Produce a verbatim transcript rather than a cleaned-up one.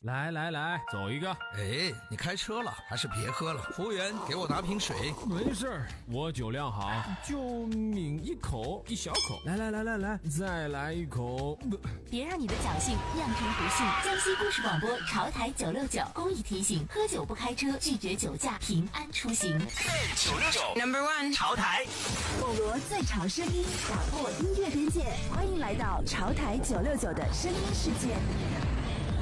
来来来，走一个。 哎，你开车了，还是别喝了。服务员，给我拿瓶水。 没事儿，我酒量好，就抿一口，一小口。来来来来来，再来一口。 别让你的侥幸酿成不幸。江西故事广播潮台九六九公益提醒：喝酒不开车，拒绝酒驾，平安出行。 九六九 Number One 潮台， 网罗最潮声音，打破音乐边界，欢迎来到潮台九六九的声音世界。